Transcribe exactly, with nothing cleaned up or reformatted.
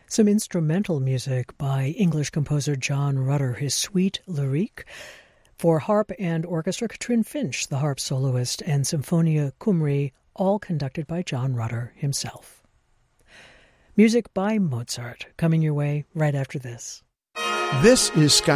Some instrumental music by English composer John Rutter, his Suite Lyrique. For harp and orchestra, Katrin Finch, the harp soloist, and Symphonia Cymru, all conducted by John Rutter himself. Music by Mozart, coming your way right after this. This is Scott